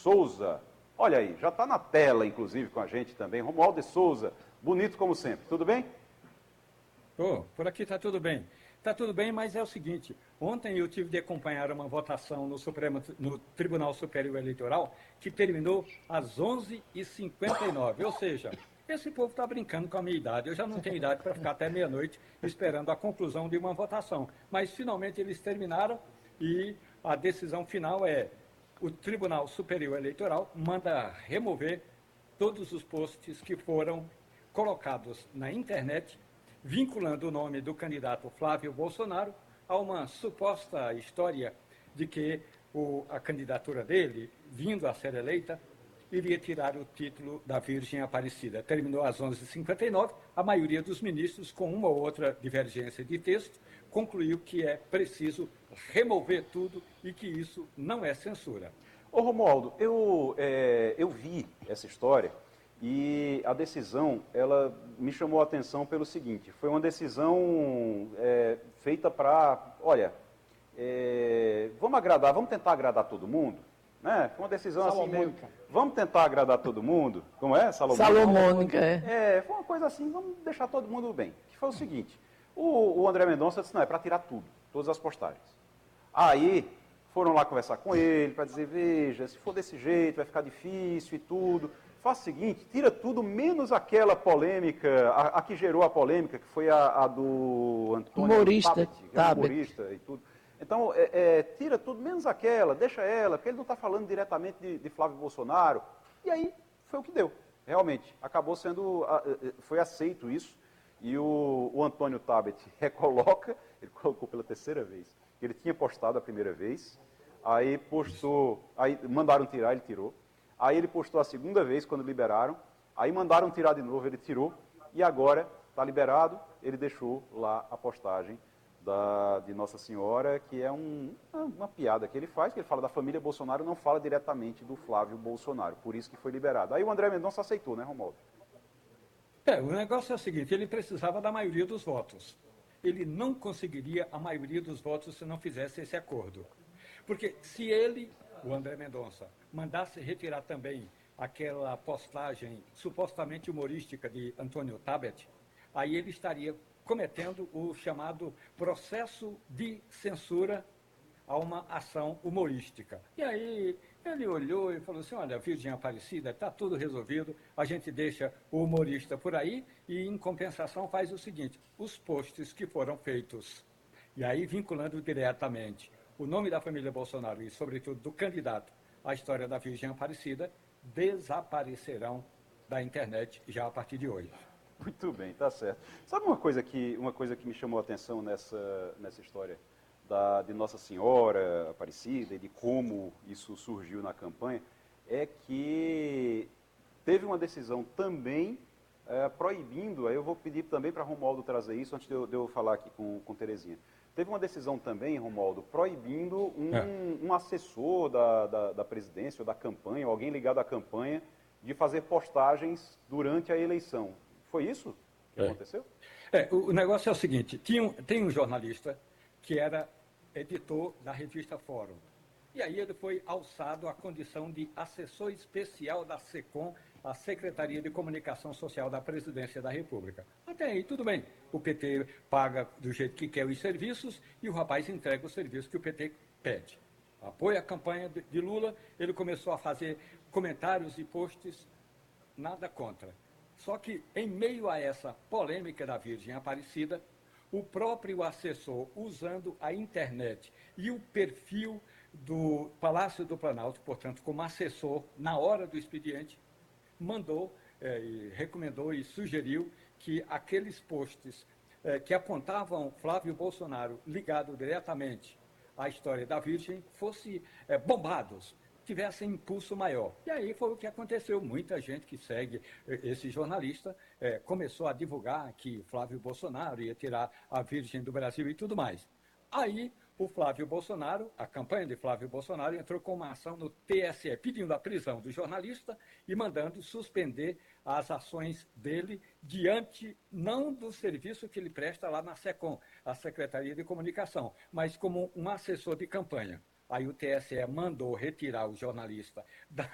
Souza. Olha aí, já está na tela, inclusive, com a gente também. Romualdo de Souza, bonito como sempre. Tudo bem? Por aqui está tudo bem. Está tudo bem, mas é o seguinte: ontem eu tive de acompanhar uma votação no Tribunal Superior Eleitoral que terminou às 11h59. Ou seja, esse povo está brincando com a minha idade. Eu já não tenho idade para ficar até meia-noite esperando a conclusão de uma votação. Mas finalmente eles terminaram e a decisão final é: o Tribunal Superior Eleitoral manda remover todos os posts que foram colocados na internet, vinculando o nome do candidato Flávio Bolsonaro a uma suposta história de que a candidatura dele, vindo a ser eleita, iria tirar o título da Virgem Aparecida. Terminou às 11h59, a maioria dos ministros, com uma ou outra divergência de texto, concluiu que é preciso remover tudo e que isso não é censura. Ô Romualdo, eu vi essa história e a decisão, ela me chamou a atenção pelo seguinte: foi uma decisão feita para, olha, vamos tentar agradar todo mundo, né? Foi uma decisão assim meio, vamos tentar agradar todo mundo, como é? Salomônica, Foi uma coisa assim, vamos deixar todo mundo bem. Que foi o seguinte: o André Mendonça disse, não, é para tirar tudo, todas as postagens. Aí foram lá conversar com ele para dizer, veja, se for desse jeito vai ficar difícil e tudo. Faça o seguinte, tira tudo, menos aquela polêmica, a que gerou a polêmica, que foi a do Antônio humorista, humorista e tudo. Então, tira tudo, menos aquela, deixa ela, porque ele não está falando diretamente de Flávio Bolsonaro. E aí, foi o que deu. Realmente, acabou sendo, foi aceito isso, e o Antônio Tabet recoloca, ele colocou pela terceira vez, ele tinha postado a primeira vez, aí postou, aí mandaram tirar, ele tirou. Aí ele postou a segunda vez, quando liberaram. Aí mandaram tirar de novo, ele tirou. E agora está liberado, ele deixou lá a postagem de Nossa Senhora, que é uma piada que ele faz, que ele fala da família Bolsonaro, não fala diretamente do Flávio Bolsonaro. Por isso que foi liberado. Aí o André Mendonça aceitou, né, Romualdo? O negócio é o seguinte: ele precisava da maioria dos votos. Ele não conseguiria a maioria dos votos se não fizesse esse acordo. Porque se ele, o André Mendonça, mandasse retirar também aquela postagem supostamente humorística de Antônio Tabet, aí ele estaria cometendo o chamado processo de censura a uma ação humorística. E aí ele olhou e falou assim: olha, Virgem Aparecida, está tudo resolvido, a gente deixa o humorista por aí e, em compensação, faz o seguinte: os posts que foram feitos, e aí vinculando diretamente o nome da família Bolsonaro e, sobretudo, do candidato à história da Virgem Aparecida, desaparecerão da internet já a partir de hoje. Muito bem, tá certo. Sabe uma coisa que me chamou a atenção nessa história de Nossa Senhora Aparecida e de como isso surgiu na campanha? É que teve uma decisão também proibindo, aí eu vou pedir também para Romualdo trazer isso antes de eu falar aqui com Terezinha. Teve uma decisão também, Romualdo, proibindo um assessor da presidência ou da campanha, ou alguém ligado à campanha, de fazer postagens durante a eleição. Foi isso que aconteceu? O negócio é o seguinte: tem um jornalista que era editor da revista Fórum. E aí ele foi alçado à condição de assessor especial da SECOM, a Secretaria de Comunicação Social da Presidência da República. Até aí, tudo bem. O PT paga do jeito que quer os serviços e o rapaz entrega o serviço que o PT pede. Apoia a campanha de Lula, ele começou a fazer comentários e posts, nada contra. Só que, em meio a essa polêmica da Virgem Aparecida, o próprio assessor, usando a internet e o perfil do Palácio do Planalto, portanto, como assessor, na hora do expediente, mandou, recomendou e sugeriu que aqueles posts que apontavam Flávio Bolsonaro ligado diretamente à história da Virgem fossem bombados, tivessem impulso maior. E aí foi o que aconteceu. Muita gente que segue esse jornalista começou a divulgar que Flávio Bolsonaro ia tirar a Virgem do Brasil e tudo mais. Aí o Flávio Bolsonaro, a campanha de Flávio Bolsonaro, entrou com uma ação no TSE, pedindo a prisão do jornalista e mandando suspender as ações dele diante, não do serviço que ele presta lá na SECOM, a Secretaria de Comunicação, mas como um assessor de campanha. Aí o TSE mandou retirar o jornalista